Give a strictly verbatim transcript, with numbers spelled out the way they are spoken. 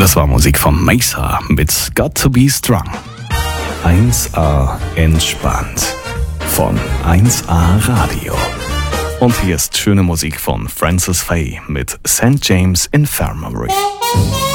das war Musik von Mesa mit Got to Be Strong. eins A entspannt von eins A Radio. Und hier ist schöne Musik von Francis Fay mit Saint James Infirmary.